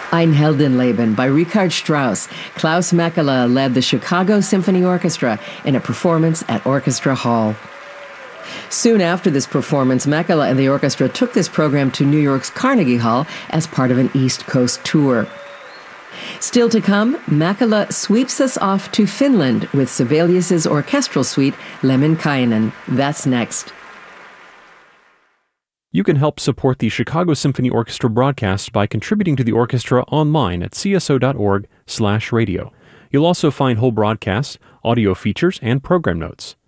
Ein Heldenleben by Richard Strauss. Klaus Mekela led the Chicago Symphony Orchestra in a performance at Orchestra Hall. Soon after this performance, Mekela and the orchestra took this program to New York's Carnegie Hall as part of an East Coast tour. Still to come, Mekela sweeps us off to Finland with Sibelius's orchestral suite, Lemminkainen. That's next. You can help support the Chicago Symphony Orchestra broadcast by contributing to the orchestra online at cso.org/radio. You'll also find whole broadcasts, audio features, and program notes.